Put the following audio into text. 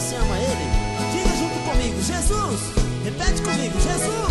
você ama Ele? Diga junto comigo: Jesus. Repete comigo: Jesus.